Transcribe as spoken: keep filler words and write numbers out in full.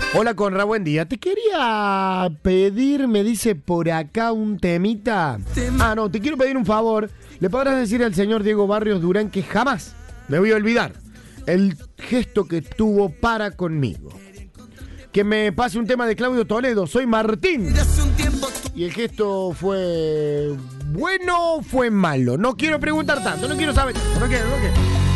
Hola Conra, buen día. Te quería pedir, me dice por acá un temita. Ah, no, te quiero pedir un favor. ¿Le podrás decir al señor Diego Barrios Durán que jamás me voy a olvidar el gesto que tuvo para conmigo? Que me pase un tema de Claudio Toledo. Soy Martín. Y el gesto fue bueno o fue malo. No quiero preguntar tanto, no quiero saber. No quiero, no quiero.